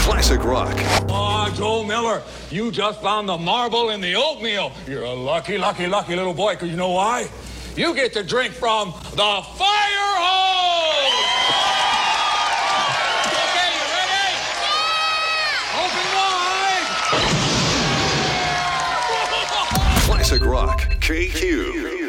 Classic rock. Oh, Joe Miller, you just found the marble in the oatmeal. You're a lucky, lucky, lucky little boy, because you know why? You get to drink from the fire hose! Okay, you ready? Yeah! Open wide! Classic rock. KQ.